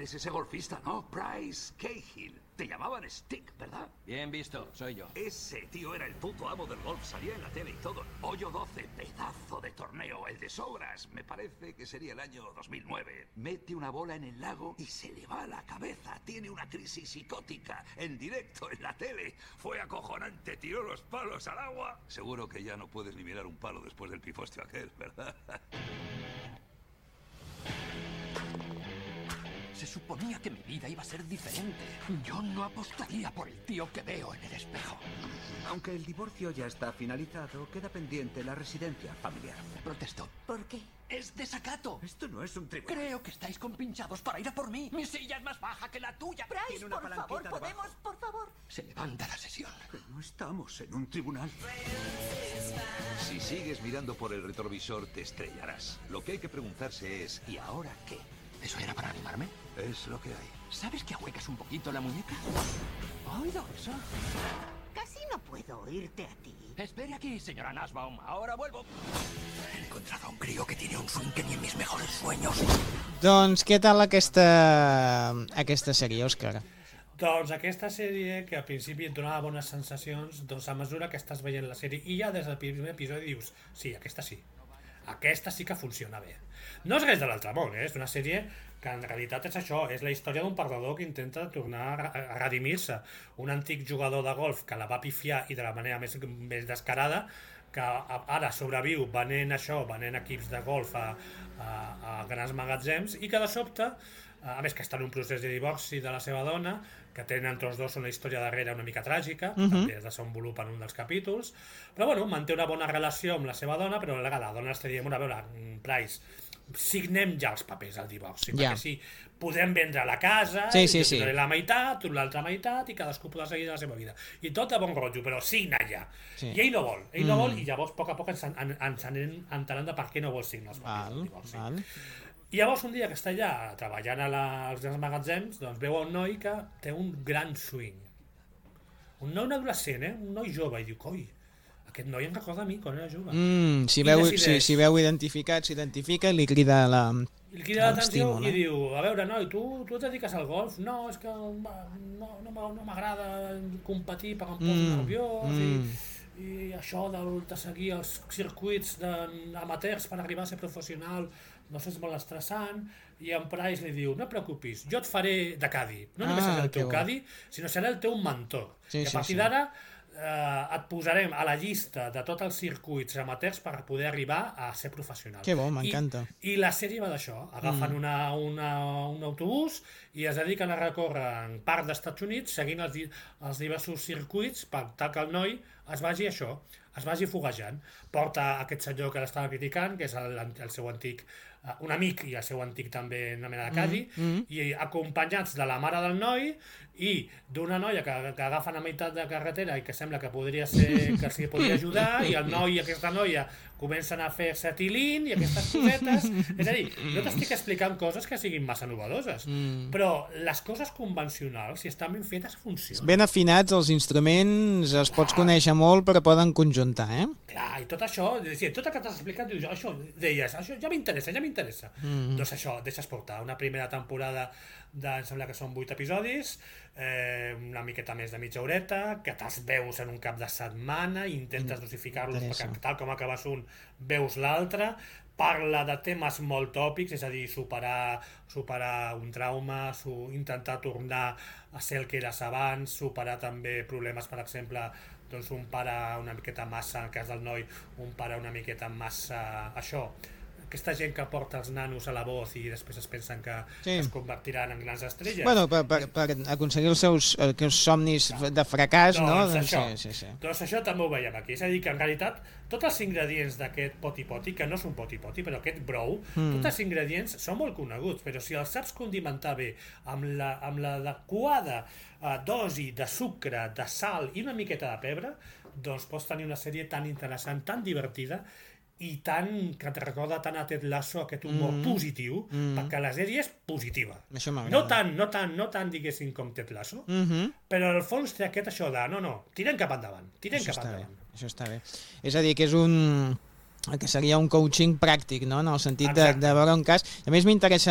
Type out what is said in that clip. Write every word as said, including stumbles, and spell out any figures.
eres ese golfista, ¿no? Bryce Cahill. Te llamaban Stick, ¿verdad? Bien visto, soy yo. Ese tío era el puto amo del golf, salía en la tele y todo. Hoyo doce, pedazo de torneo, el de Sobras. Me parece que sería el año dos mil nueve. Mete una bola en el lago y se le va a la cabeza. Tiene una crisis psicótica. En directo, en la tele. Fue acojonante, tiró los palos al agua. Seguro que ya no puedes ni mirar un palo después del pifostio aquel, ¿verdad? Se suponía que mi vida iba a ser diferente. Yo no apostaría por el tío que veo en el espejo. Aunque el divorcio ya está finalizado, queda pendiente la residencia familiar. Protesto. ¿Por qué? Es desacato. Esto no es un tribunal. Creo que estáis compinchados para ir a por mí. Mi silla es más baja que la tuya. Bryce, Tiene una por palanquita favor, debajo. podemos, por favor. Se levanta la sesión. Que no estamos en un tribunal. Si sigues mirando por el retrovisor, te estrellarás. Lo que hay que preguntarse es, ¿y ahora qué? ¿Eso era para animarme? Es lo que hay. ¿Sabes que ahuecas un poquito la muñeca? ¿Ha oído eso? Casi no puedo oírte a ti. Espere aquí, señora Nussbaum. Ahora vuelvo. He encontrado a un crío que tiene un swing que ni en mis mejores sueños. Doncs què tal aquesta, aquesta sèrie, Òscar? Doncs aquesta sèrie, que al principi et donava bones sensacions, doncs a mesura que estàs veient la sèrie, i ja des del primer episodi dius, sí, aquesta sí. Aquesta sí que funciona bé. No és res de l'altre món, eh? És una sèrie que en realitat és això, és la història d'un perdedor que intenta tornar a redimir-se. Un antic jugador de golf que la va pifiar i de la manera més, més descarada, que ara sobreviu venent això, venent equips de golf a, a, a grans magatzems, i que de sobte, a més que està en un procés de divorci de la seva dona, que tenen tots dos una història darrere una mica tràgica, uh-huh. també es desenvolupa en un dels capítols, però bueno, manté una bona relació amb la seva dona, però la, la dona està dient, a veure, Bryce, signem ja els papers al divorci, yeah. perquè sí, podem vendre la casa, sí, sí, jo sí. la meitat, tu l'altra meitat, i cadascú podrà seguir la seva vida. I tot de bon rotllo, però signa ja. Sí. I ell no vol, ell mm. no vol, i llavors a poc a poc ens, en, ens anem enterant de per què no vol signar els papers al divorci. Val. I llavors un dia que està allà treballant a la, als grans magatzems, doncs veu un noi que té un gran swing. Un noi adolescent, eh? Un noi jove, i diu, coi, aquest noi em recorda a mi quan era jove. Mm, si, veu, si, si veu identificat, s'identifica i li crida la... I li crida l'atenció i diu, a veure, noi, tu, tu et dediques al golf? No, és que no, no, no m'agrada competir perquè em poso mm, nerviós mm. i, i això de, de seguir els circuits amateurs per arribar a ser professional no sé, és molt estressant, i en Bryce li diu, no et preocupis, jo et faré de cadi, no només seré el teu cadi, sinó seré el teu mentor, sí, i a partir sí, d'ara eh, et posarem a la llista de tots els circuits amateurs per poder arribar a ser professional. Que bo, m'encanta. I, I la sèrie va d'això, agafen mm. una, una, un autobús i es dediquen a recórrer en part dels Estats Units seguint els, els diversos circuits per tal que el noi es vagi això, es vagi foguejant. Porta aquest senyor que l'estava criticant, que és el, el seu antic, uh, un amic i el seu antic també una mena de cadi, mm, mm. i acompanyats de la mare del noi i d'una noia que, que agafen a meitat de carretera i que sembla que podria ser que s'hi podria ajudar, i el noi i aquesta noia comencen a fer-se tilín i aquestes cosetes. És a dir, no t'estic explicant coses que siguin massa novedoses, mm. però les coses convencionals, si estan ben fetes, funcionen. Ben afinats els instruments, es pots conèixer molt, però poden conjuntar, eh? Clar, i tot això, tot el que t'has explicat, dius, això, deies, això ja m'interessa, ja m'interessa. Mm. Doncs això, deixes portar una primera temporada de, em sembla que són vuit episodis, eh, una miqueta més de mitja horeta, que te'ls veus en un cap de setmana, intentes dosificar-los perquè tal com acabes un, veus l'altre, parla de temes molt tòpics, és a dir, superar, superar un trauma, su, intentar tornar a ser el que eres abans, superar també problemes, per exemple, doncs un pare una miqueta massa, en el cas del noi, un pare una miqueta massa, això, aquesta gent que porta els nanos a la voz i després es pensen que sí. es convertiran en grans estrelles. Bueno, per, per, per aconseguir els seus, els seus somnis de fracàs, doncs, no? Doncs això, sí, sí, sí. doncs això també ho veiem aquí. És a dir, que en realitat tots els ingredients d'aquest poti-poti, que no és un poti-poti, però aquest brou, mm. tots els ingredients són molt coneguts, però si els saps condimentar bé amb la, amb l'adequada uh, dosi de sucre, de sal i una miqueta de pebre, doncs pots tenir una sèrie tan interessant, tan divertida, i tant, que et recorda tant a Ted Lasso, aquest humor mm. positiu, mm. perquè la sèrie és positiva. No tant, no tant, no tant, diguéssim, com Ted Lasso, mm -hmm. però al fons té aquest això de, no, no, tirem cap endavant, tirem això cap endavant. Bé, això està bé. És a dir, que és un... el que seria un coaching pràctic, no? En el sentit de, de veure un cas. A més, m'interessa